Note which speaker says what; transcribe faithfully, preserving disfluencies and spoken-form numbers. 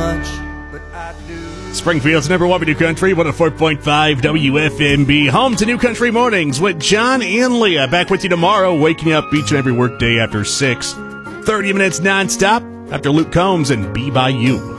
Speaker 1: much, but I do.
Speaker 2: Springfield's number one New Country, one oh four point five W F M B. Home to New Country Mornings with John and Leah. Back with you tomorrow, waking up each and every workday after six. thirty minutes nonstop after Luke Combs and Be By You.